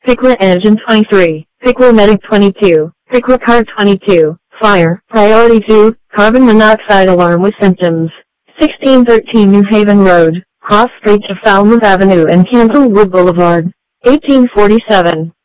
Piqua Engine 23, Piqua Medic 22, Piqua Car 22, Fire, Priority 2, Carbon monoxide alarm with symptoms. 1613 New Haven Road, cross streets of Falmouth Avenue and Candlewood Boulevard. 1847.